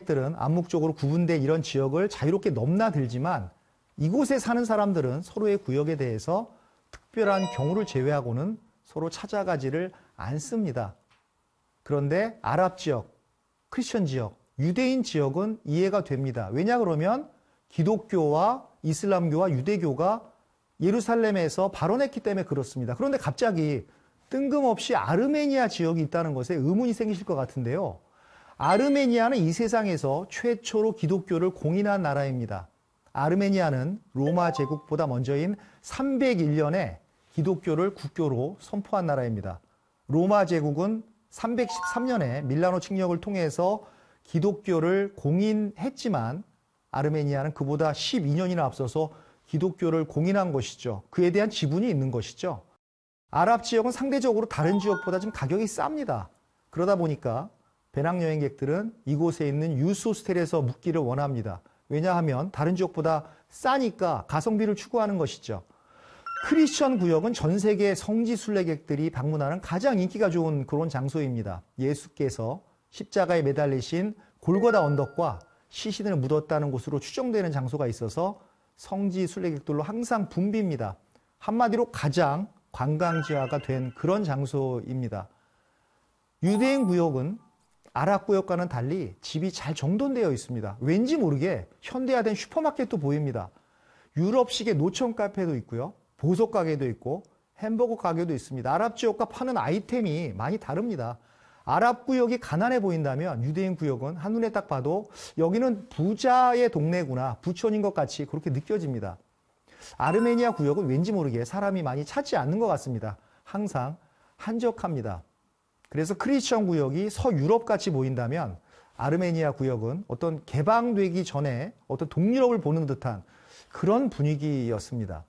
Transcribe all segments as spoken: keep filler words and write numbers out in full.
여행객들은 암묵적으로 구분된 이런 지역을 자유롭게 넘나들지만 이곳에 사는 사람들은 서로의 구역에 대해서 특별한 경우를 제외하고는 서로 찾아가지를 않습니다. 그런데 아랍 지역, 크리스천 지역, 유대인 지역은 이해가 됩니다. 왜냐 그러면 기독교와 이슬람교와 유대교가 예루살렘에서 발원했기 때문에 그렇습니다. 그런데 갑자기 뜬금없이 아르메니아 지역이 있다는 것에 의문이 생기실 것 같은데요. 아르메니아는 이 세상에서 최초로 기독교를 공인한 나라입니다. 아르메니아는 로마 제국보다 먼저인 삼백일 년에 기독교를 국교로 선포한 나라입니다. 로마 제국은 삼백십삼 년에 밀라노 칙령을 통해서 기독교를 공인했지만 아르메니아는 그보다 십이 년이나 앞서서 기독교를 공인한 것이죠. 그에 대한 지분이 있는 것이죠. 아랍 지역은 상대적으로 다른 지역보다 좀 가격이 쌉니다. 그러다 보니까 배낭여행객들은 이곳에 있는 유스 호스텔에서 묵기를 원합니다. 왜냐하면 다른 지역보다 싸니까 가성비를 추구하는 것이죠. 크리스천 구역은 전 세계 성지 순례객들이 방문하는 가장 인기가 좋은 그런 장소입니다. 예수께서 십자가에 매달리신 골고다 언덕과 시신을 묻었다는 곳으로 추정되는 장소가 있어서 성지 순례객들로 항상 붐빕니다. 한마디로 가장 관광지화가 된 그런 장소입니다. 유대인 구역은 아랍 구역과는 달리 집이 잘 정돈되어 있습니다. 왠지 모르게 현대화된 슈퍼마켓도 보입니다. 유럽식의 노천 카페도 있고요. 보석 가게도 있고 햄버거 가게도 있습니다. 아랍 지역과 파는 아이템이 많이 다릅니다. 아랍 구역이 가난해 보인다면 유대인 구역은 한눈에 딱 봐도 여기는 부자의 동네구나, 부촌인 것 같이 그렇게 느껴집니다. 아르메니아 구역은 왠지 모르게 사람이 많이 찾지 않는 것 같습니다. 항상 한적합니다. 그래서 크리스천 구역이 서유럽 같이 보인다면 아르메니아 구역은 어떤 개방되기 전에 어떤 동유럽을 보는 듯한 그런 분위기였습니다.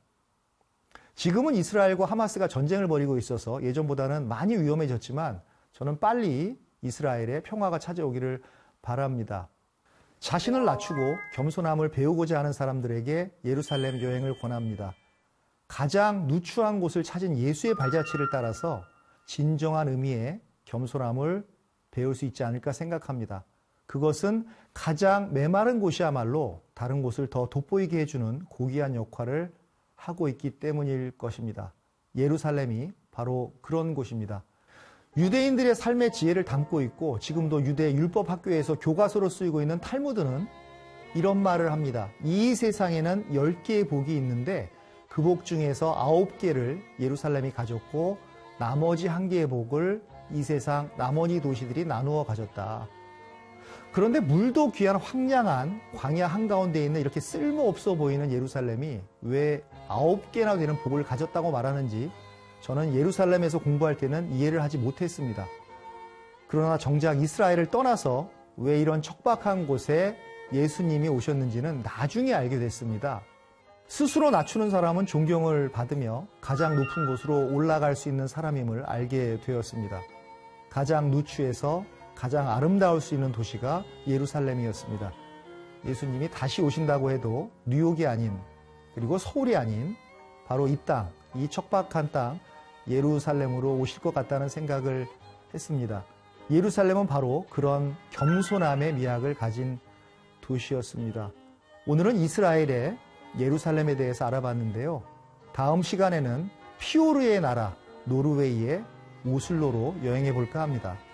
지금은 이스라엘과 하마스가 전쟁을 벌이고 있어서 예전보다는 많이 위험해졌지만 저는 빨리 이스라엘의 평화가 찾아오기를 바랍니다. 자신을 낮추고 겸손함을 배우고자 하는 사람들에게 예루살렘 여행을 권합니다. 가장 누추한 곳을 찾은 예수의 발자취를 따라서 진정한 의미의 겸손함을 배울 수 있지 않을까 생각합니다. 그것은 가장 메마른 곳이야말로 다른 곳을 더 돋보이게 해주는 고귀한 역할을 하고 있기 때문일 것입니다. 예루살렘이 바로 그런 곳입니다. 유대인들의 삶의 지혜를 담고 있고 지금도 유대 율법 학교에서 교과서로 쓰이고 있는 탈무드는 이런 말을 합니다. 이 세상에는 열 개의 복이 있는데 그 복 중에서 아홉 개를 예루살렘이 가졌고 나머지 한 개의 복을 이 세상 나머지 도시들이 나누어 가졌다. 그런데 물도 귀한 황량한 광야 한가운데 있는 이렇게 쓸모없어 보이는 예루살렘이 왜 아홉 개나 되는 복을 가졌다고 말하는지 저는 예루살렘에서 공부할 때는 이해를 하지 못했습니다. 그러나 정작 이스라엘을 떠나서 왜 이런 척박한 곳에 예수님이 오셨는지는 나중에 알게 됐습니다. 스스로 낮추는 사람은 존경을 받으며 가장 높은 곳으로 올라갈 수 있는 사람임을 알게 되었습니다. 가장 누추해서 가장 아름다울 수 있는 도시가 예루살렘이었습니다. 예수님이 다시 오신다고 해도 뉴욕이 아닌 그리고 서울이 아닌 바로 이 땅, 이 척박한 땅 예루살렘으로 오실 것 같다는 생각을 했습니다. 예루살렘은 바로 그런 겸손함의 미학을 가진 도시였습니다. 오늘은 이스라엘의 예루살렘에 대해서 알아봤는데요. 다음 시간에는 피오르의 나라 노르웨이의 오슬로로 여행해 볼까 합니다.